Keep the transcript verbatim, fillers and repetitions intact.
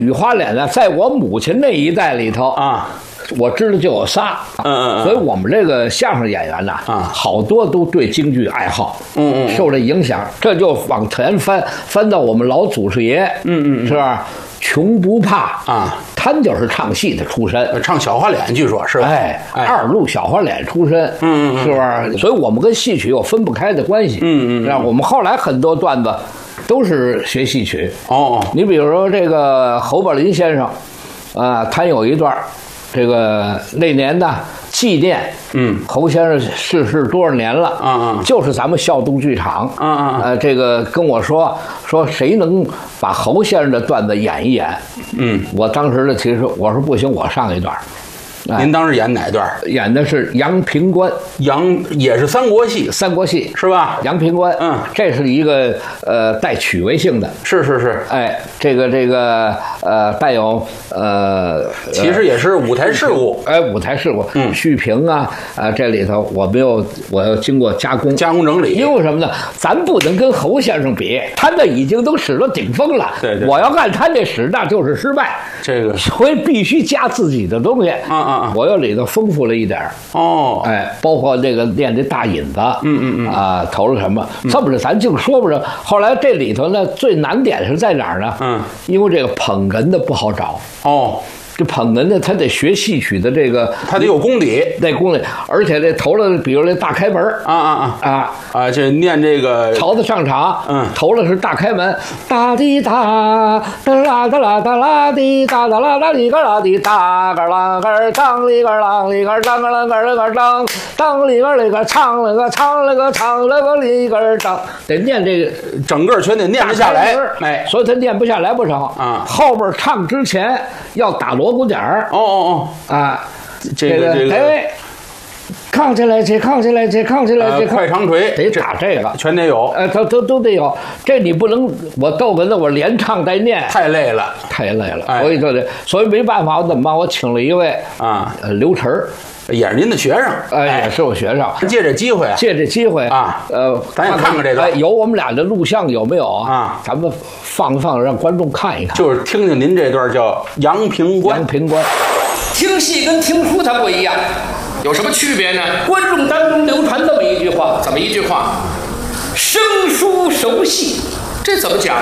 雨花脸呢，在我母亲那一代里头啊， 我知道就有仨。 嗯嗯嗯。 所以我们这个相声演员呐， 啊， 好多都对京剧爱好， 嗯嗯， 受这影响，这就往前翻翻到我们老祖师爷， 嗯嗯， 是吧？穷不怕啊， 他就是唱戏的出身， 唱小花脸，据说是吧？ 哎，二路小花脸出身， 嗯嗯， 是吧？所以我们跟戏曲有分不开的关系， 嗯嗯， 让我们后来很多段子都是学戏曲。 哦， 你比如说这个侯宝林先生，啊，他有一段，这个那年呢纪念， 嗯， 侯先生逝世多少年了， 啊啊， 就是咱们孝东剧场， 啊啊， 呃，这个跟我说说谁能把侯先生的段子演一演， 嗯， 我当时的其实我说不行，我上一段。 您当时演哪段？ 演的是杨平关， 杨也是三国戏， 三国戏是吧？ 杨平关， 嗯， 这是一个呃带趣味性的， 是是是， 哎，这个这个呃带有呃， 其实也是舞台事故， 哎，舞台事故， 嗯， 续评啊，啊，这里头我没有，我要经过加工， 加工整理， 因为什么呢？咱不能跟侯先生比，他那已经都使到顶峰了， 对对， 我要按他那使，那就是失败， 这个， 所以必须加自己的东西， 啊啊啊， 我要里头丰富了一点哦， 哎，包括这个练这大引子， 嗯嗯嗯， 啊，投了什么？这么着，咱净说不着。后来这里头呢，最难点是在哪儿呢？ 嗯， 因为这个捧哏的不好找。 哦。 这捧哏的，他得学戏曲的这个， 他得有功底， 那功底，而且这头了，比如这大开门啊啊啊啊啊，这念这个朝子上场， 嗯， 头了是大开门，哒滴哒，哒啦哒啦哒啦滴哒哒啦哒哩个啦滴哒个啦个当哩个啷哩个当个啷个了个当，当哩个哩个唱了个唱了个唱了个哩个当，得念这个整个全得念不下来， 哎，所以他念不下来不成啊， 后边唱之前要打锣鼓点儿， 哦哦哦啊， 这个这个哎。扛起来去，扛起来去，扛起来去， 快长锤得打这个， 全得有， 呃，都都都得有。这你不能我逗哏的，我连唱带念， 太累了， 太累了。所以就得，所以没办法，我怎么办？我请了一位啊， 呃，刘晨儿， 也是您的学生， 哎，也是我学生。 借这机会， 借这机会啊， 呃， 咱也看看这个， 有我们俩的录像有没有啊？ 咱们放放，让观众看一看。 就是听听您这段叫杨平关。 杨平关， 听戏跟听书它不一样。有什么区别呢？观众当中流传这么一句话，怎么一句话？生疏熟悉，这怎么讲？